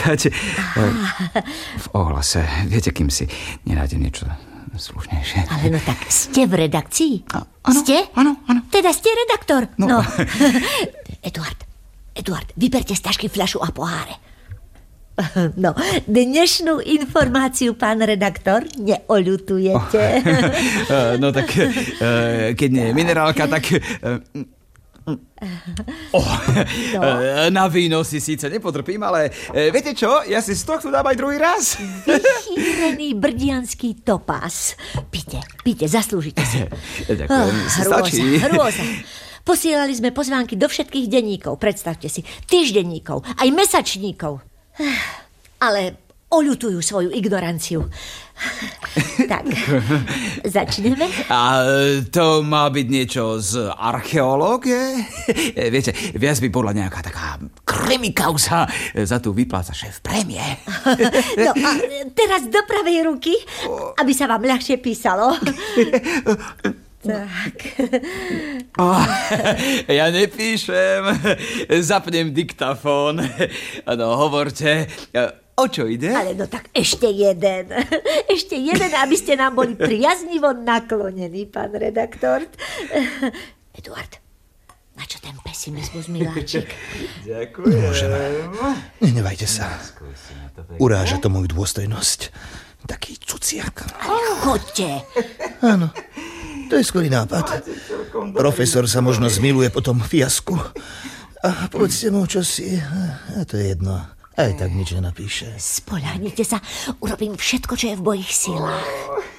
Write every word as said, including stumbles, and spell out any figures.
prečítať v ohlase. Viete, kým si nenájdem niečo slušnejšie. Ale no tak ste v redakcii? Áno, ste? áno, áno. Teda ste redaktor? No. no. Eduard, Eduard, vyberte z tašky fľašu a poháre. No, dnešnú informáciu, pán redaktor, neoľutujete. No tak, keď nie je minerálka, tak... Oh, no. Na víno si síce nepotrpím, ale viete čo? Ja si z tohto dám aj druhý raz. Vychýrený brdianský topás. Pite, pite, zaslúžite si. Ďakujem, oh, stačí. Hrôza, hrôza. Posielali sme pozvánky do všetkých denníkov, predstavte si. Týždenníkov, aj mesačníkov. Ale oľutujú svoju ignoranciu. Tak, začneme? A to má byť niečo z archeológie? Viete, viac by bola nejaká taká krimikauza. Za tú vypláca šéf prémie. No a teraz do pravej ruky, aby sa vám ľahšie písalo. Tak. Oh, ja nepíšem. Zapnem diktafón. No, hovorte. O čo ide? Ale no tak ešte jeden. Ešte jeden, aby ste nám boli priaznivo naklonení, pán redaktor. Eduard, na čo ten pesimizmus, miláčik? Ďakujem. Môžeme. Nenevajte sa. Uráža to moju dôstojnosť. Taký cuciak. Ale chodte. Áno, to je skvelý nápad. Profesor sa možno zmiluje po tom fiasku. A povedzte mu čosi. A to je jedno. Aj tak nič nenapíše. Spoľahnite sa, urobím všetko, čo je v mojich silách.